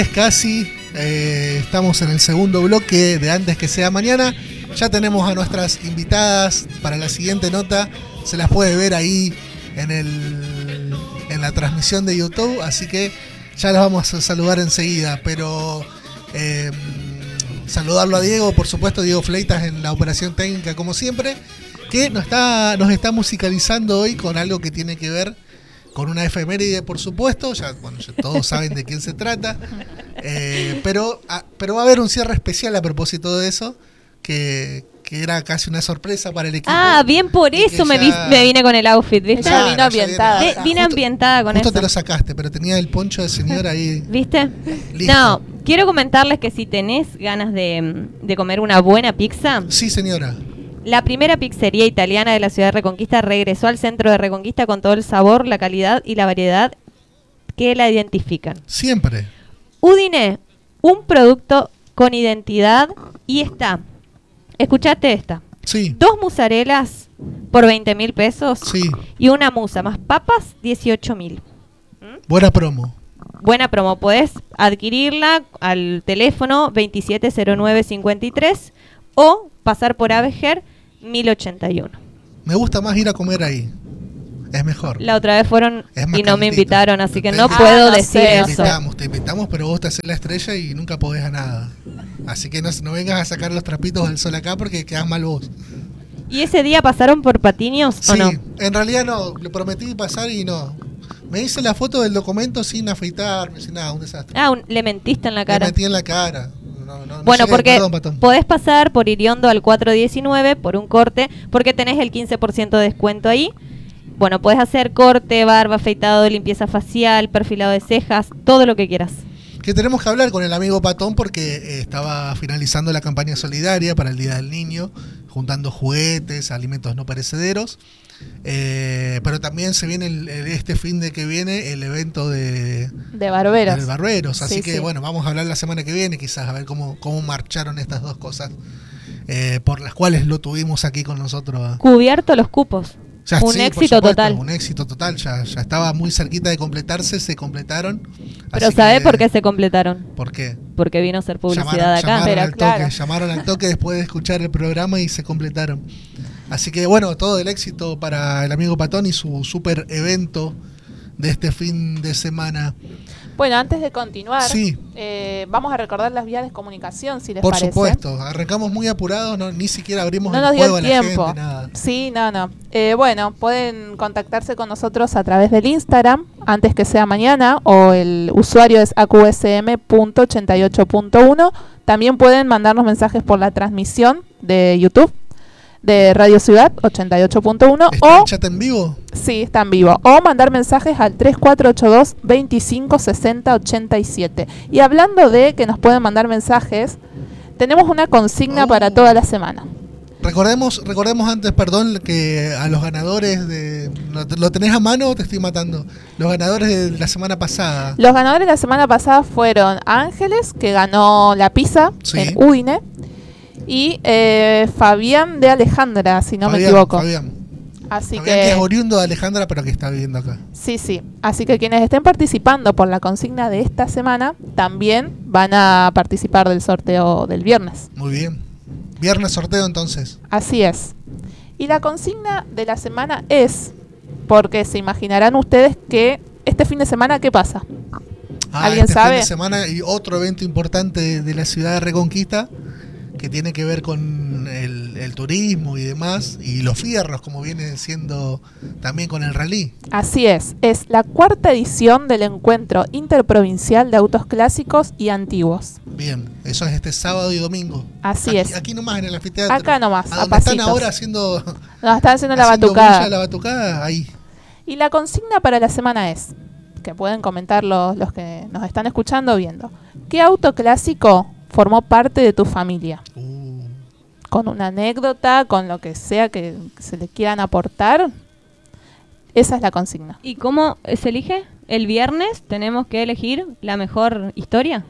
Casi estamos en el segundo bloque de Antes que sea mañana. Ya tenemos a nuestras invitadas para la siguiente nota. Se las puede ver ahí en la transmisión de YouTube, así que ya las vamos a saludar enseguida. Pero saludarlo a Diego, por supuesto, Diego Fleitas en la operación técnica como siempre, que nos está musicalizando hoy con algo que tiene que ver con una efeméride, por supuesto. Ya todos saben de quién se trata, pero va a haber un cierre especial a propósito de eso, que era casi una sorpresa para el equipo. Ah, bien, por eso me vine con el outfit, ¿viste? Ella vino ambientada. Vine ambientada con justo eso. Te lo sacaste, pero tenía el poncho de señor ahí. ¿Viste? Listo. No, quiero comentarles que si tenés ganas de comer una buena pizza, Sí, señora. la primera pizzería italiana de la ciudad de Reconquista regresó al centro de Reconquista con todo el sabor, la calidad y la variedad que la identifican. Siempre. Udine, un producto con identidad, y está. Escuchate esta. Sí. 2 musarelas por 20.000 pesos. Sí. Y una musa más papas, 18.000. Buena promo. Buena promo. Podés adquirirla al teléfono 270953 o pasar por Avejer 1081. Me gusta más ir a comer ahí. Es mejor. La otra vez fueron Es más y no me calentito. invitaron, así que Te no invitamos. puedo no decir sé, eso. Te invitamos, pero vos te haces la estrella y nunca podés a nada. Así que no vengas a sacar los trapitos del sol acá porque quedás mal vos. ¿Y ese día pasaron por Patiños o Sí, no? en realidad no. Le prometí pasar y no. Me hice la foto del documento sin afeitarme, sin nada, un desastre. Ah, le mentiste en la Me cara. metí en la cara. No Bueno, llegué, porque perdón, Patón. podés pasar por Iriondo al 419 por un corte, porque tenés el 15% de descuento ahí. Bueno, podés hacer corte, barba, afeitado, limpieza facial, perfilado de cejas, todo lo que quieras. Que tenemos que hablar con el amigo Patón porque estaba finalizando la campaña solidaria para el Día del Niño, juntando juguetes, alimentos no perecederos. Pero también se viene este fin de que viene el evento de Barberos. Barberos. Así Sí, que sí. bueno, vamos a hablar la semana que viene quizás a ver cómo marcharon estas dos cosas por las cuales lo tuvimos aquí con nosotros. Cubierto los cupos. Ya, Un sí, por éxito supuesto, total. Un éxito total, ya estaba muy cerquita de completarse, se completaron. Pero Así ¿sabés que- por qué se completaron? ¿por qué? Porque vino a hacer publicidad acá. Pero claro. Llamaron al toque después de escuchar el programa y se completaron. Así que bueno, todo el éxito para el amigo Patón y su super evento de este fin de semana. Bueno, antes de continuar, Sí. vamos a recordar las vías de comunicación, si les Por parece. supuesto, arrancamos muy apurados, ni siquiera abrimos No el nos dio juego a el la tiempo. gente, nada. Sí, no. Bueno, pueden contactarse con nosotros a través del Instagram, antes que sea mañana, o el usuario es aqsm.88.1. También pueden mandarnos mensajes por la transmisión de YouTube de Radio Ciudad 88.1 ¿Está o el chat en vivo? sí, está en vivo, o mandar mensajes al 3482 25 60 87. Y hablando de que nos pueden mandar mensajes, tenemos una consigna para toda la semana. Recordemos antes, perdón, que a los ganadores de... ¿Lo tenés a mano o te estoy matando? Los ganadores de la semana pasada. Los ganadores de la semana pasada fueron Ángeles, que ganó la pizza Sí. en Udine, y Fabián de Alejandra, si no me equivoco. Fabián Así que es que oriundo de Alejandra, pero que está viviendo acá. sí. Así que quienes estén participando por la consigna de esta semana también van a participar del sorteo del viernes. Muy bien. Viernes sorteo entonces. Así es. Y la consigna de la semana es, porque se imaginarán ustedes que este fin de semana, ¿qué pasa? ¿Alguien este sabe? fin de semana y otro evento importante de la ciudad de Reconquista que tiene que ver con el turismo y demás, y los fierros, como viene siendo también con el rally. Así es la cuarta edición del Encuentro Interprovincial de Autos Clásicos y Antiguos. Bien, eso es este sábado y domingo. Así aquí, es. Aquí nomás en el anfiteatro. Acá nomás, A a donde están pasitos. ahora haciendo Nos están haciendo la bulla batucada. la batucada, ahí. Y la consigna para la semana es, que pueden comentar los que nos están escuchando o viendo, ¿qué auto clásico formó parte de tu familia? Con una anécdota, con lo que sea que se le quieran aportar. Esa es la consigna. ¿Y cómo se elige? El viernes tenemos que elegir la mejor historia.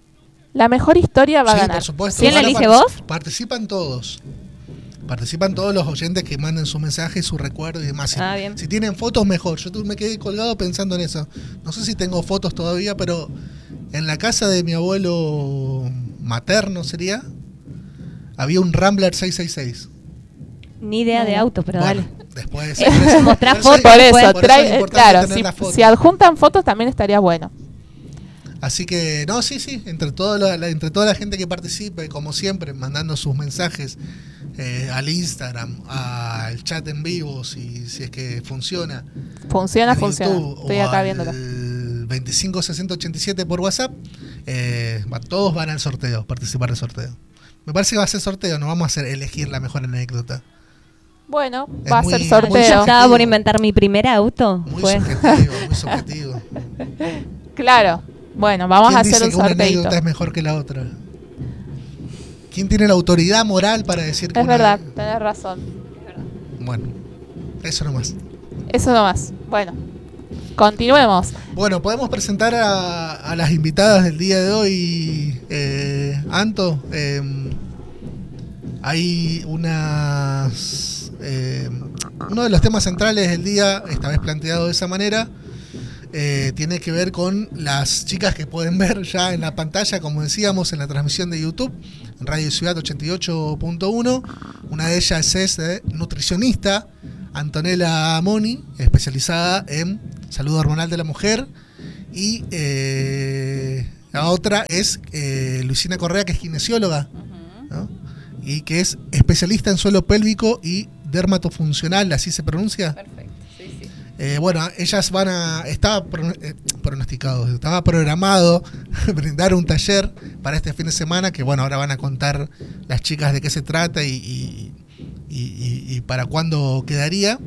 La mejor historia va a Sí, ganar. por supuesto. ¿Quién la Ahora elige vos? Participan todos. Participan todos los oyentes que manden su mensaje, su recuerdo y demás. Si, Bien. si tienen fotos, mejor. Yo me quedé colgado pensando en eso. No sé si tengo fotos todavía, pero En la casa de mi abuelo materno sería, había un Rambler 666. Ni idea de auto, pero Bueno, dale. después Mostrar Por fotos, eso, es trae, importante claro, tener la foto. si adjuntan fotos también estaría bueno. Así que, no, sí, entre toda la gente que participe, como siempre, mandando sus mensajes al Instagram, al chat en vivo, si es que funciona. Funciona. en YouTube, Estoy o acá viéndolo. al 25 60 87 por WhatsApp, todos van al sorteo, participar del sorteo. Me parece que va a ser sorteo, no vamos a hacer elegir la mejor anécdota. Bueno, Es va a muy- ser muy Yo sorteo. estaba por inventar mi primer auto. Muy Fue. subjetivo, muy subjetivo. Claro. Bueno, vamos a ¿Quién hacer dice un que una sorteito. anécdota es mejor que la otra? ¿Quién tiene la autoridad moral para decir que Es una- verdad, tenés razón. Bueno, eso nomás. Eso nomás. Bueno, continuemos. Bueno, podemos presentar a las invitadas del día de hoy, Anto. Hay uno de los temas centrales del día, esta vez planteado de esa manera, tiene que ver con las chicas que pueden ver ya en la pantalla, como decíamos, en la transmisión de YouTube, en Radio Ciudad 88.1. Una de ellas es nutricionista, Antonella Moni, especializada en salud hormonal de la mujer. Y la otra es Luisina Correa, que es kinesióloga, ¿no? Y que es especialista en suelo pélvico y dermatofuncional, así se pronuncia. Perfecto, sí, sí. Bueno, ellas estaba programado brindar un taller para este fin de semana, que bueno, ahora van a contar las chicas de qué se trata y para cuándo quedaría,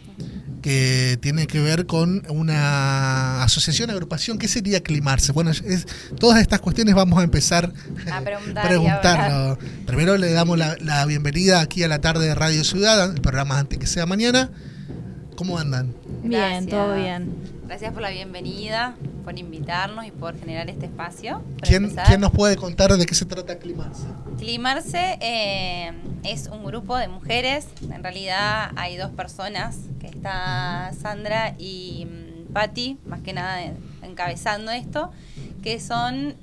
que tiene que ver con una asociación, agrupación. ¿Qué sería Climarse? Bueno, todas estas cuestiones vamos a empezar A a preguntar y preguntarlo. Primero le damos la bienvenida aquí a la tarde de Radio Ciudad, el programa antes que sea mañana. ¿Cómo andan? Bien, todo bien. Gracias por la bienvenida, por invitarnos y por generar este espacio. Para ¿Quién empezar. nos puede contar de qué se trata Climarse? Climarse es un grupo de mujeres. En realidad hay dos personas, que está Sandra y Patti, más que nada encabezando esto, que son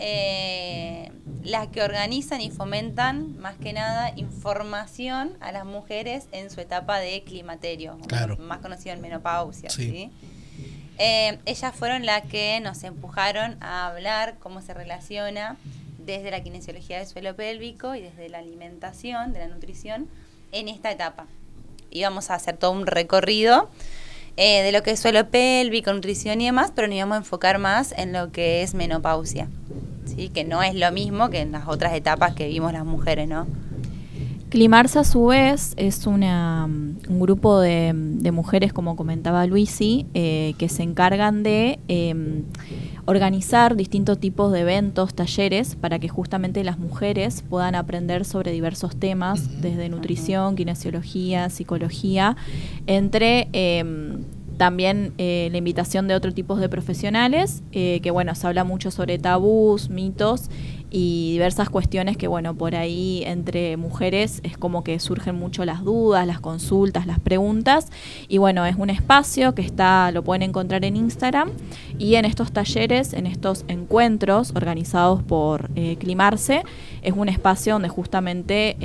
las que organizan y fomentan más que nada información a las mujeres en su etapa de climaterio, Claro. más conocido en menopausia. Sí. ¿Sí? Ellas fueron las que nos empujaron a hablar cómo se relaciona desde la kinesiología del suelo pélvico y desde la alimentación, de la nutrición, en esta etapa. Y vamos a hacer todo un recorrido de lo que es suelo pélvico, nutrición y demás, pero nos íbamos a enfocar más en lo que es menopausia, ¿sí? Que no es lo mismo que en las otras etapas que vimos las mujeres, ¿no? Climarse a su vez es un grupo de mujeres, como comentaba Luisi, que se encargan de organizar distintos tipos de eventos, talleres, para que justamente las mujeres puedan aprender sobre diversos temas, desde nutrición, kinesiología, psicología, entre también la invitación de otros tipos de profesionales, que bueno, se habla mucho sobre tabús, mitos y diversas cuestiones que bueno, por ahí entre mujeres es como que surgen mucho las dudas, las consultas, las preguntas, y bueno, es un espacio que lo pueden encontrar en Instagram, y en estos talleres, en estos encuentros organizados por Climarse, es un espacio donde justamente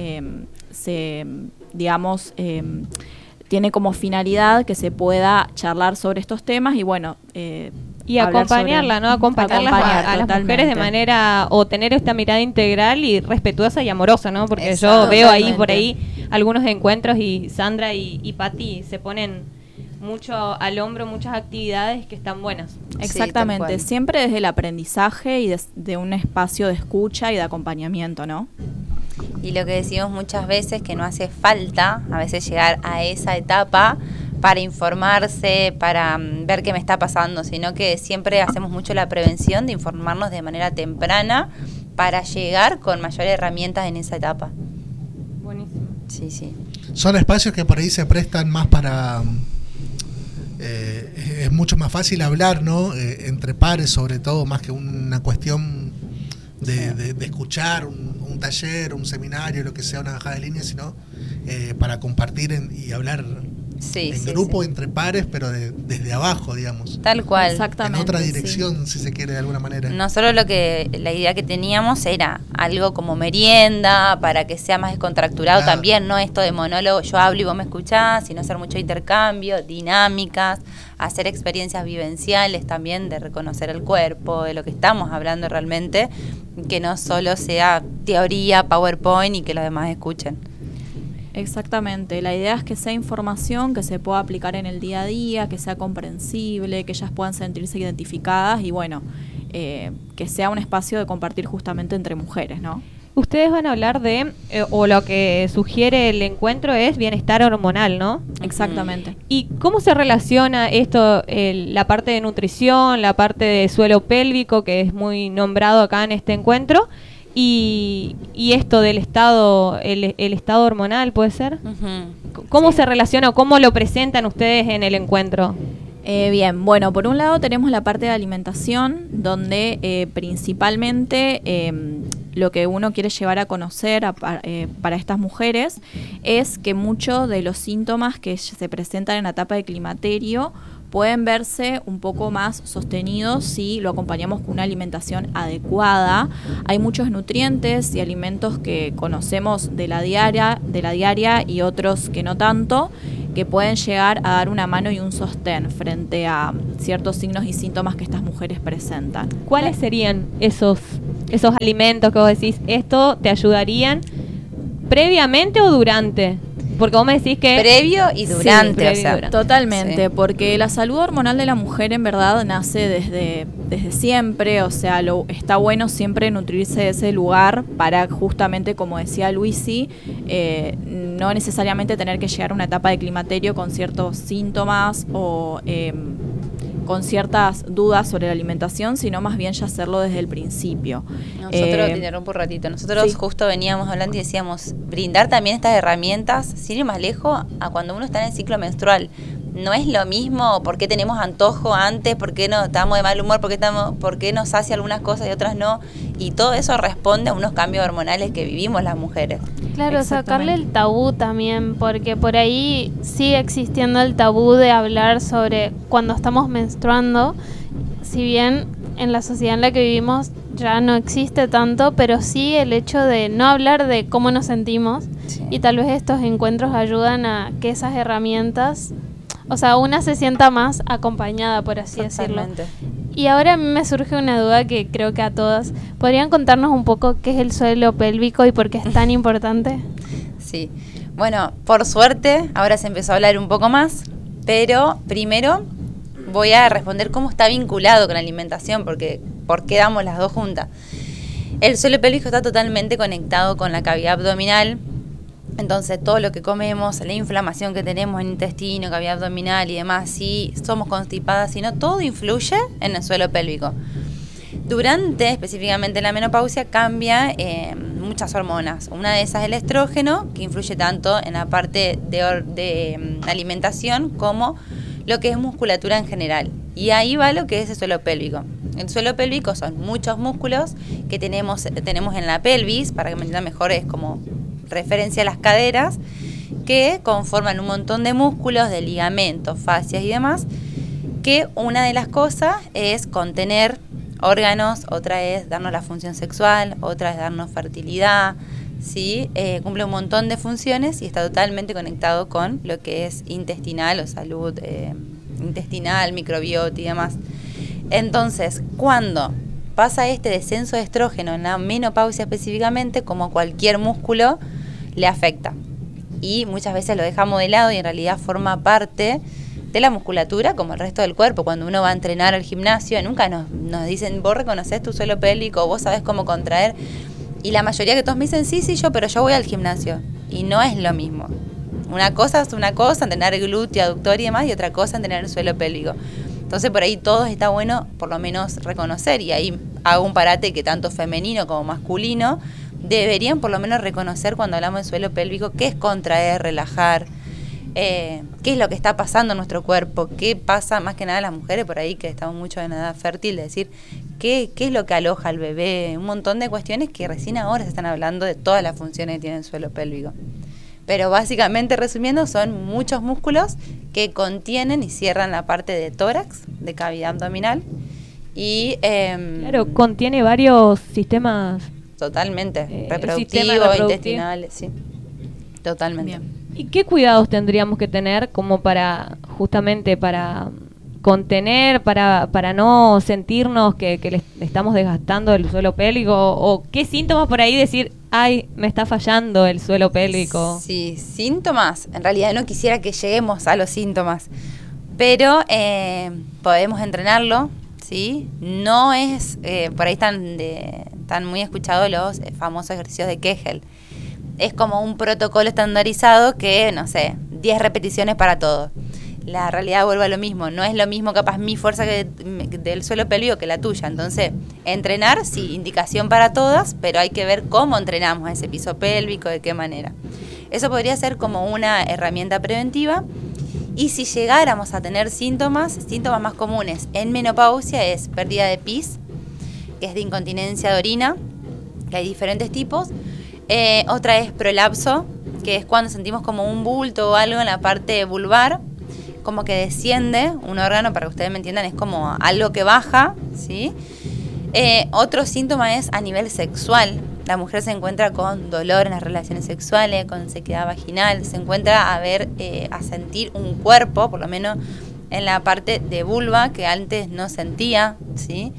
tiene como finalidad que se pueda charlar sobre estos temas y bueno, Y hablar acompañarla, sobre- ¿no? Acompañarlas acompañar, a las totalmente. mujeres de manera, o tener esta mirada integral y respetuosa y amorosa, ¿no? Porque Exacto. yo veo ahí Totalmente. por ahí algunos encuentros y Sandra y Patti se ponen mucho al hombro muchas actividades que están buenas. Exactamente, tal cual. siempre desde el aprendizaje y de un espacio de escucha y de acompañamiento, ¿no? Y lo que decimos muchas veces, que no hace falta a veces llegar a esa etapa para informarse, para ver qué me está pasando, sino que siempre hacemos mucho la prevención de informarnos de manera temprana para llegar con mayores herramientas en esa etapa. Buenísimo. Sí, sí. Son espacios que por ahí se prestan más para... es mucho más fácil hablar, ¿no? Entre pares, sobre todo, más que una cuestión de escuchar un taller, un seminario, lo que sea, una bajada de línea, sino para compartir y hablar Sí, en sí, grupo, sí. entre pares, pero desde abajo, digamos. Tal cual. Exactamente. En otra sí. dirección, si se quiere, de alguna manera. Nosotros la idea que teníamos era algo como merienda, para que sea más descontracturado Claro. también, no esto de monólogo, yo hablo y vos me escuchás, sino hacer mucho intercambio, dinámicas, hacer experiencias vivenciales también, de reconocer el cuerpo, de lo que estamos hablando realmente, que no solo sea teoría, PowerPoint y que los demás escuchen. Exactamente, la idea es que sea información que se pueda aplicar en el día a día, que sea comprensible, que ellas puedan sentirse identificadas y bueno, que sea un espacio de compartir justamente entre mujeres, ¿no? Ustedes van a hablar de, o lo que sugiere el encuentro es bienestar hormonal, ¿no? Exactamente. ¿Y cómo se relaciona esto, la parte de nutrición, la parte de suelo pélvico, que es muy nombrado acá en este encuentro, y esto del estado, el estado hormonal, ¿puede ser? ¿Cómo se relaciona o cómo lo presentan ustedes en el encuentro? Bien, bueno, por un lado tenemos la parte de alimentación, donde principalmente lo que uno quiere llevar a conocer para estas mujeres es que muchos de los síntomas que se presentan en la etapa de climaterio pueden verse un poco más sostenidos si lo acompañamos con una alimentación adecuada. Hay muchos nutrientes y alimentos que conocemos de la diaria y otros que no tanto, que pueden llegar a dar una mano y un sostén frente a ciertos signos y síntomas que estas mujeres presentan. ¿Cuáles serían esos alimentos que vos decís, esto te ayudarían previamente o durante? Porque vos me decís que... Previo y durante, previo o sea. y durante. Totalmente, Sí. porque la salud hormonal de la mujer en verdad nace desde siempre, o sea, está bueno siempre nutrirse de ese lugar para justamente, como decía Luisi, no necesariamente tener que llegar a una etapa de climaterio con ciertos síntomas o con ciertas dudas sobre la alimentación, sino más bien ya hacerlo desde el principio. Nosotros, te interrumpo un ratito, nosotros sí. justo veníamos hablando y decíamos, brindar también estas herramientas, sin ir más lejos, a cuando uno está en el ciclo menstrual. No es lo mismo por qué tenemos antojo antes, por qué no estamos de mal humor, por qué nos sacia algunas cosas y otras no. Y todo eso responde a unos cambios hormonales que vivimos las mujeres. Claro, sacarle Exactamente. el tabú también, porque por ahí sigue existiendo el tabú de hablar sobre cuando estamos menstruando, si bien en la sociedad en la que vivimos ya no existe tanto, pero sí el hecho de no hablar de cómo nos sentimos, Sí. y tal vez estos encuentros ayudan a que esas herramientas, o sea, una se sienta más acompañada, por así decirlo. Totalmente. Y ahora a mí me surge una duda que creo que a todas. ¿Podrían contarnos un poco qué es el suelo pélvico y por qué es tan importante? Sí. Bueno, por suerte, ahora se empezó a hablar un poco más, pero primero voy a responder cómo está vinculado con la alimentación, porque ¿por qué damos las dos juntas? El suelo pélvico está totalmente conectado con la cavidad abdominal, entonces todo lo que comemos, la inflamación que tenemos en el intestino, cavidad abdominal y demás, si somos constipadas, si no, todo influye en el suelo pélvico. Durante, específicamente la menopausia, cambia muchas hormonas. Una de esas es el estrógeno, que influye tanto en la parte de alimentación como lo que es musculatura en general. Y ahí va lo que es el suelo pélvico. El suelo pélvico son muchos músculos que tenemos en la pelvis, para que me entiendan mejor, es como referencia a las caderas, que conforman un montón de músculos, de ligamentos, fascias y demás, que una de las cosas es contener órganos, otra es darnos la función sexual, otra es darnos fertilidad, ¿sí? Cumple un montón de funciones y está totalmente conectado con lo que es intestinal o salud intestinal, microbiota y demás. Entonces, cuando pasa este descenso de estrógeno en la menopausia específicamente, como cualquier músculo, le afecta. Y muchas veces lo dejamos de lado y en realidad forma parte de la musculatura como el resto del cuerpo. Cuando uno va a entrenar al gimnasio, nunca nos dicen, vos reconocés tu suelo pélvico, vos sabés cómo contraer. Y la mayoría que todos me dicen, sí, pero yo voy al gimnasio. Y no es lo mismo. Una cosa es una cosa, entrenar glúteo, aductor y demás, y otra cosa entrenar el suelo pélvico. Entonces por ahí todo está bueno por lo menos reconocer, y ahí hago un parate que tanto femenino como masculino deberían por lo menos reconocer cuando hablamos de suelo pélvico qué es contraer, relajar, qué es lo que está pasando en nuestro cuerpo, qué pasa más que nada las mujeres por ahí que estamos mucho en edad fértil, de decir qué es lo que aloja al bebé, un montón de cuestiones que recién ahora se están hablando de todas las funciones que tiene el suelo pélvico. Pero básicamente, resumiendo, son muchos músculos que contienen y cierran la parte de tórax, de cavidad abdominal. Y claro, contiene varios sistemas. Totalmente, sistema reproductivo, reproductivo. intestinal, sí. Totalmente. Bien. ¿Y qué cuidados tendríamos que tener como para, justamente para contener, para no sentirnos que le estamos desgastando el suelo pélvico? ¿O qué síntomas por ahí decir, ay, me está fallando el suelo pélvico? Sí, síntomas. En realidad no quisiera que lleguemos a los síntomas, pero podemos entrenarlo, ¿sí? No es, por ahí están muy escuchados los famosos ejercicios de Kegel. Es como un protocolo estandarizado que, no sé, 10 repeticiones para todo. La realidad vuelve a lo mismo, no es lo mismo capaz mi fuerza del suelo pélvico que la tuya. Entonces, entrenar, sí, indicación para todas, pero hay que ver cómo entrenamos ese piso pélvico, de qué manera. Eso podría ser como una herramienta preventiva. Y si llegáramos a tener síntomas más comunes en menopausia es pérdida de pis, que es de incontinencia de orina, que hay diferentes tipos. Otra es prolapso, que es cuando sentimos como un bulto o algo en la parte vulvar, como que desciende un órgano, para que ustedes me entiendan, es como algo que baja, ¿sí? Otro síntoma es a nivel sexual. La mujer se encuentra con dolor en las relaciones sexuales, con sequedad vaginal, se encuentra a sentir un cuerpo, por lo menos en la parte de vulva, que antes no sentía, ¿sí?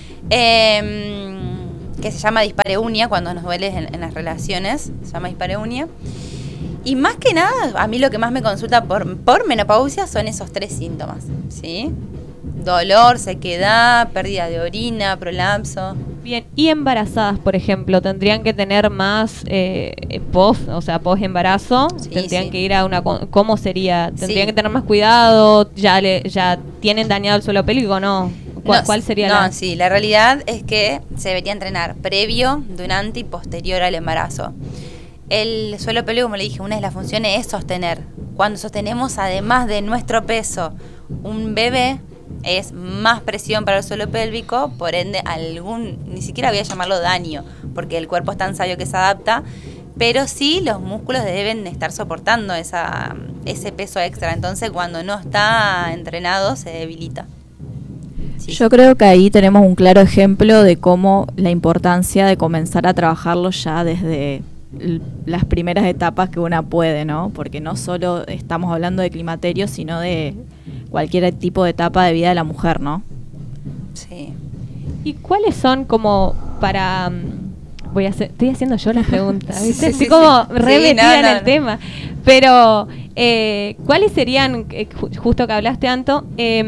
Que se llama dispareunia, cuando nos duele en las relaciones, se llama dispareunia. Y más que nada, a mí lo que más me consulta por menopausia son esos 3 síntomas, ¿sí? Dolor, sequedad, pérdida de orina, prolapso. Bien, y embarazadas, por ejemplo, ¿tendrían que tener más post embarazo? Sí, ¿Tendrían sí. que ir a una... ¿Cómo sería? ¿Tendrían Sí. que tener más cuidado? ¿Ya tienen dañado el suelo pélvico o no? ¿Cuál sería la...? No, sí, la realidad es que se debería entrenar previo, durante y posterior al embarazo. El suelo pélvico, como le dije, una de las funciones es sostener. Cuando sostenemos, además de nuestro peso, un bebé, es más presión para el suelo pélvico, por ende ni siquiera voy a llamarlo daño, porque el cuerpo es tan sabio que se adapta, pero sí los músculos deben estar soportando ese peso extra. Entonces, cuando no está entrenado, se debilita. Sí. Yo creo que ahí tenemos un claro ejemplo de cómo la importancia de comenzar a trabajarlo ya desde las primeras etapas que una puede, ¿no? Porque no solo estamos hablando de climaterio, sino de cualquier tipo de etapa de vida de la mujer, ¿no? Sí. ¿Y cuáles son como para... estoy haciendo yo las preguntas, ¿viste? Estoy como re metida en el tema. Pero, ¿cuáles serían, justo que hablaste, Anto,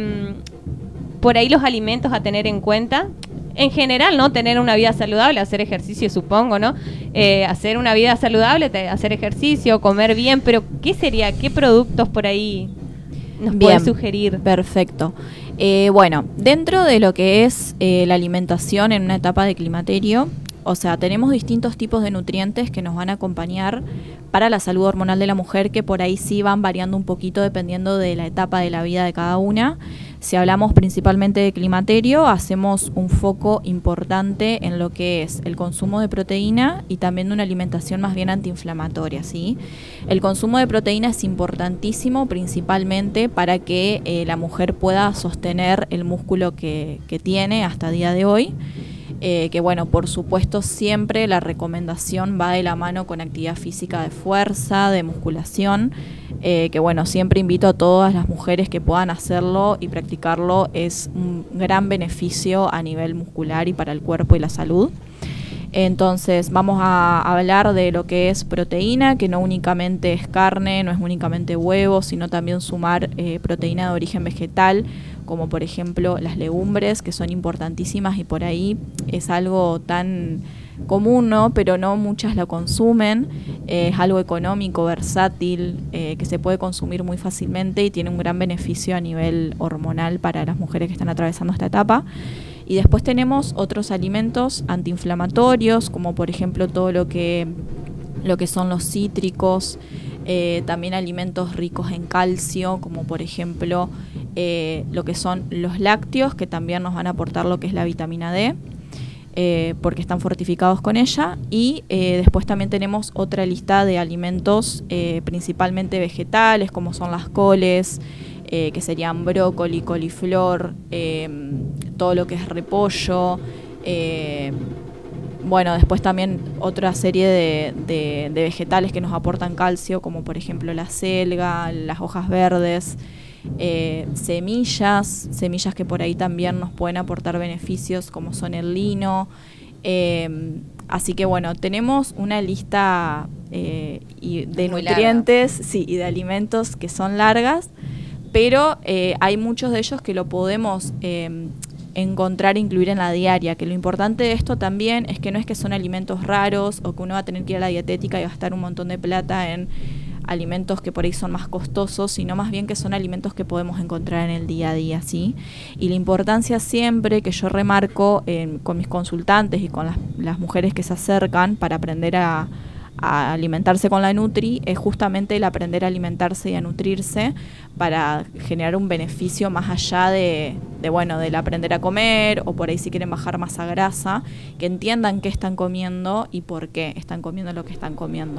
por ahí los alimentos a tener en cuenta? En general, ¿no? Tener una vida saludable, hacer ejercicio, supongo, ¿no? Hacer una vida saludable, hacer ejercicio, comer bien, pero ¿qué productos por ahí nos puedes sugerir? Perfecto. Bueno, dentro de lo que es la alimentación en una etapa de climaterio, o sea, tenemos distintos tipos de nutrientes que nos van a acompañar para la salud hormonal de la mujer, que por ahí sí van variando un poquito dependiendo de la etapa de la vida de cada una. Si hablamos principalmente de climaterio, hacemos un foco importante en lo que es el consumo de proteína y también de una alimentación más bien antiinflamatoria, ¿sí? El consumo de proteína es importantísimo principalmente para que la mujer pueda sostener el músculo que tiene hasta el día de hoy. Que bueno, por supuesto siempre la recomendación va de la mano con actividad física de fuerza, de musculación, que bueno, siempre invito a todas las mujeres que puedan hacerlo y practicarlo, es un gran beneficio a nivel muscular y para el cuerpo y la salud. Entonces vamos a hablar de lo que es proteína, que no únicamente es carne, no es únicamente huevo, sino también sumar proteína de origen vegetal, como por ejemplo las legumbres, que son importantísimas y por ahí es algo tan común, ¿no? Pero no muchas lo consumen. Es algo económico, versátil, que se puede consumir muy fácilmente y tiene un gran beneficio a nivel hormonal para las mujeres que están atravesando esta etapa. Y después tenemos otros alimentos antiinflamatorios, como por ejemplo todo lo que son los cítricos, también alimentos ricos en calcio, como por ejemplo lo que son los lácteos, que también nos van a aportar lo que es la vitamina D. porque están fortificados con ella. Y después también tenemos otra lista de alimentos principalmente vegetales, como son las coles, que serían brócoli, coliflor, todo lo que es repollo. Bueno, después también otra serie de vegetales que nos aportan calcio, como por ejemplo la selga, las hojas verdes, semillas que por ahí también nos pueden aportar beneficios, como son el lino. Así que bueno, tenemos una lista de Muy nutrientes, sí, y de alimentos que son largas, pero hay muchos de ellos que lo podemos encontrar e incluir en la diaria, que lo importante de esto también es que son alimentos raros o que uno va a tener que ir a la dietética y gastar un montón de plata en alimentos que por ahí son más costosos, sino más bien que son alimentos que podemos encontrar en el día a día, ¿sí? Y la importancia siempre que yo remarco con mis consultantes y con las mujeres que se acercan para aprender a alimentarse con la Nutri es justamente el aprender a alimentarse y a nutrirse para generar un beneficio más allá del aprender a comer, o por ahí si quieren bajar masa grasa, que entiendan qué están comiendo y por qué están comiendo lo que están comiendo.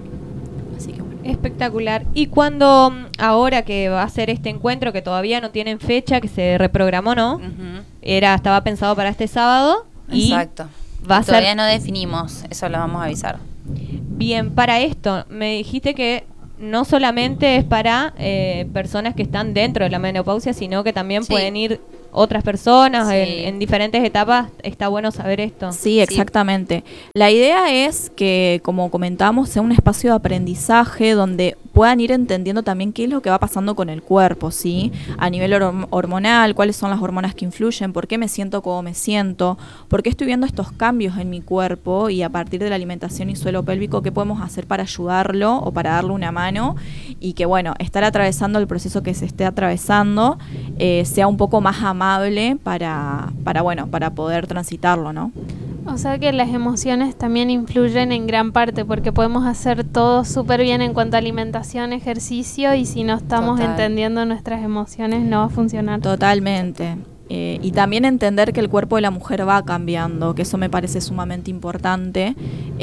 Así que bueno. Espectacular. Y cuando ahora que va a ser este encuentro, que todavía no tienen fecha, que se reprogramó, ¿no? Ujú. Estaba pensado para este sábado. Exacto. Va a Todavía ser no definimos, eso lo vamos a avisar. bien. Para esto, me dijiste que no solamente es para personas que están dentro de la menopausia, sino que también Sí. pueden ir otras personas Sí. en diferentes etapas. Está bueno saber esto. Sí, exactamente. La idea es que, como comentamos, sea un espacio de aprendizaje donde puedan ir entendiendo también qué es lo que va pasando con el cuerpo, ¿sí? A nivel hormonal, cuáles son las hormonas que influyen, por qué me siento como me siento, por qué estoy viendo estos cambios en mi cuerpo, y a partir de la alimentación y suelo pélvico, qué podemos hacer para ayudarlo o para darle una mano, y que, bueno, estar atravesando el proceso que se esté atravesando sea un poco más amable para poder transitarlo, ¿no? O sea que las emociones también influyen en gran parte, porque podemos hacer todo súper bien en cuanto a alimentación, ejercicio, y si no estamos Total. entendiendo nuestras emociones no va a funcionar. Totalmente. Y también entender que el cuerpo de la mujer va cambiando, que eso me parece sumamente importante.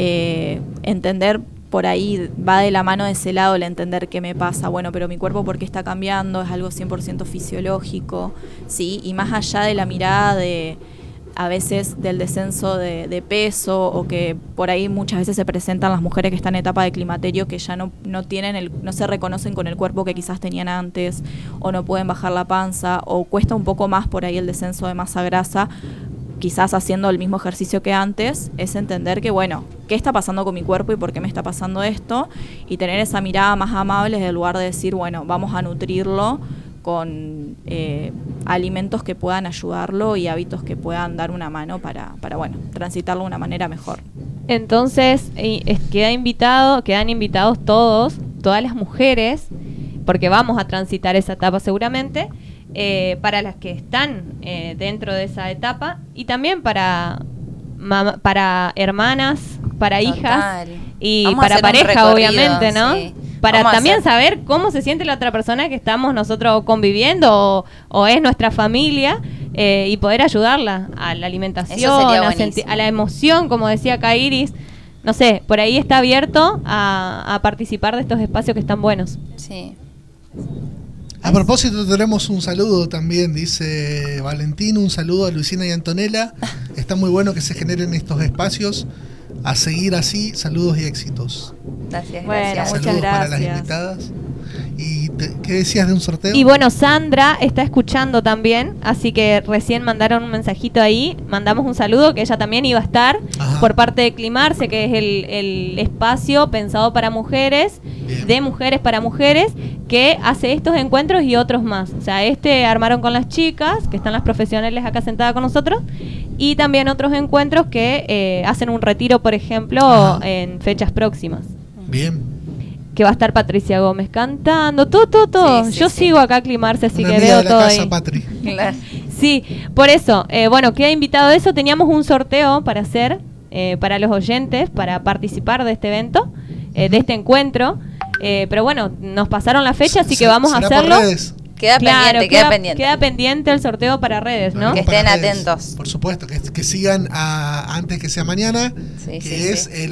Entender, por ahí va de la mano de ese lado el entender qué me pasa. Bueno, pero mi cuerpo, ¿por qué está cambiando? Es algo 100% fisiológico, ¿sí? Y más allá de la mirada a veces del descenso de peso, o que por ahí muchas veces se presentan las mujeres que están en etapa de climaterio que ya no se reconocen con el cuerpo que quizás tenían antes, o no pueden bajar la panza, o cuesta un poco más por ahí el descenso de masa grasa, quizás haciendo el mismo ejercicio que antes. Es entender que, bueno, ¿qué está pasando con mi cuerpo y por qué me está pasando esto? Y tener esa mirada más amable en lugar de decir, bueno, vamos a nutrirlo con alimentos que puedan ayudarlo y hábitos que puedan dar una mano para transitarlo de una manera mejor. Entonces, quedan invitados todas las mujeres, porque vamos a transitar esa etapa seguramente, para las que están dentro de esa etapa, y también para hermanas, para hijas Total. y Vamos a para hacer un pareja, recorrido, obviamente, ¿no? sí. Para Vamos a también hacer- saber cómo se siente la otra persona que estamos nosotros conviviendo o es nuestra familia, y poder ayudarla a la alimentación, Eso sería a buenísimo. la emoción, como decía acá Iris. No sé, por ahí está abierto a participar de estos espacios que están buenos. Sí. A propósito, tenemos un saludo también, dice Valentín, un saludo a Luisina y Antonella. Está muy bueno que se generen estos espacios. A seguir así, saludos y éxitos. Gracias, Bueno, gracias. muchas Saludos para las gracias. invitadas. ¿Y qué decías de un sorteo? Y bueno, Sandra está escuchando también, así que recién mandaron un mensajito ahí, mandamos un saludo, que ella también iba a estar Ajá. por parte de Climarse, que es el espacio pensado para mujeres, Bien. de mujeres para mujeres, que hace estos encuentros y otros más. O sea, armaron con las chicas, que están las profesionales acá sentadas con nosotros, y también otros encuentros que hacen un retiro, por ejemplo, Ajá. en fechas próximas. Bien. Que va a estar Patricia Gómez cantando, todo. Sí, sí, Yo sí. sigo acá a Climarse, así Una que amiga veo de la todo casa, ahí. Patri. Claro. Sí, por eso, bueno, queda invitado eso. Teníamos un sorteo para hacer para los oyentes, para participar de este evento, de este encuentro. Pero bueno, nos pasaron la fecha, así que vamos a ¿Será hacerlo. por redes? Queda pendiente. Queda pendiente el sorteo para redes, ¿no? Que Para estén redes, atentos. Por supuesto, que sigan antes que sea mañana, Sí, que es sí. el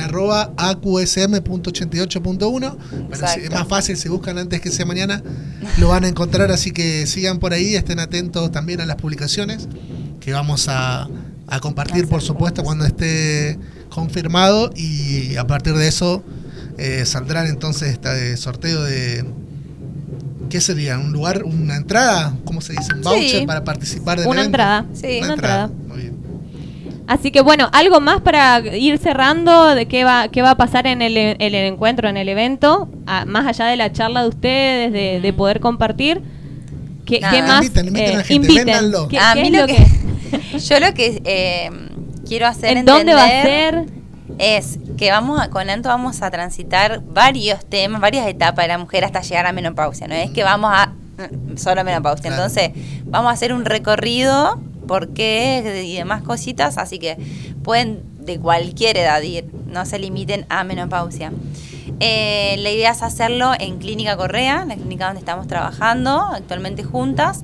@AQSM.88.1. Pero es más fácil, si buscan antes que sea mañana, lo van a encontrar, así que sigan por ahí, estén atentos también a las publicaciones que vamos a compartir, por supuesto, cuando esté confirmado, y a partir de eso saldrán entonces este sorteo de... ¿Qué sería? ¿Un lugar, una entrada? ¿Cómo se dice? ¿Un voucher para participar del Una evento? entrada. Sí. Una entrada. Muy bien. Así que bueno, algo más para ir cerrando de qué va a pasar en el encuentro, en el evento, más allá de la charla de ustedes, de poder compartir. ¿Qué más? Inviten a la gente, véndanlo. ¿Qué A es mí lo lo que yo lo que quiero hacer ¿En dónde va a entender ser? es que con Anto vamos a transitar varios temas, varias etapas de la mujer hasta llegar a menopausia. No es que vamos a solo menopausia. Claro. Entonces, vamos a hacer un recorrido, por qué y demás cositas. Así que pueden de cualquier edad ir, no se limiten a menopausia. La idea es hacerlo en Clínica Correa, la clínica donde estamos trabajando actualmente juntas.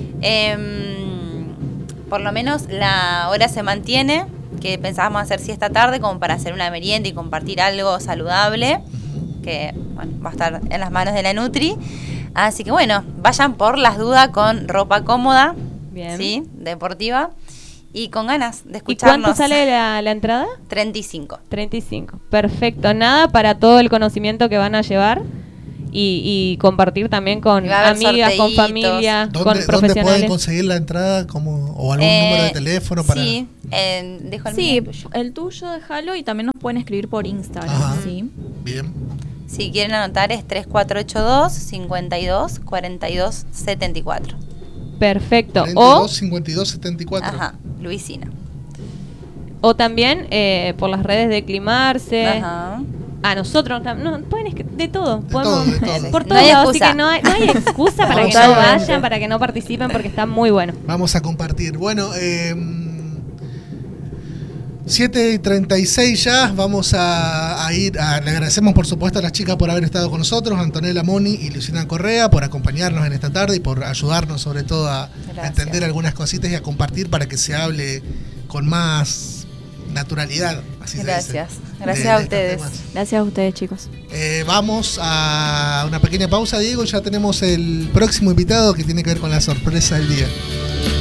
Por lo menos la hora se mantiene, que pensábamos hacer esta tarde como para hacer una merienda y compartir algo saludable, que bueno, va a estar en las manos de la Nutri. Así que bueno, vayan por las dudas con ropa cómoda, Bien. ¿sí? Deportiva, y con ganas de ¿Y escucharnos. cuánto sale la entrada? 35. 35. Perfecto. Nada, para todo el conocimiento que van a llevar y compartir también con Y va a haber amigas, con sorteitos. familia, con ¿Dónde profesionales. pueden conseguir la entrada o algún número de teléfono para...? Sí, dejo el Sí, mío tuyo. el tuyo déjalo y también nos pueden escribir por Instagram, Ajá. ¿sí? Bien. Si quieren anotar es 3482 52 42 74. Perfecto. 32, 52, 74. Ajá, Luisina. O también por las redes de Climarse. Ajá. A nosotros, no, pueden de todo. todo, de todo. Por No todos hay lados, así excusa. que no hay excusa para que no Totalmente. vayan, para que no participen, porque está muy bueno. Vamos a compartir. Bueno, 7:36 ya, vamos a ir, le agradecemos por supuesto a las chicas por haber estado con nosotros, Antonella Moni y Luciana Correa, por acompañarnos en esta tarde y por ayudarnos sobre todo a entender algunas cositas y a compartir para que se hable con más naturalidad. Así se dice, Gracias. Gracias a estos ustedes. temas. Gracias a ustedes, chicos. Vamos a una pequeña pausa, Diego, ya tenemos el próximo invitado que tiene que ver con la sorpresa del día.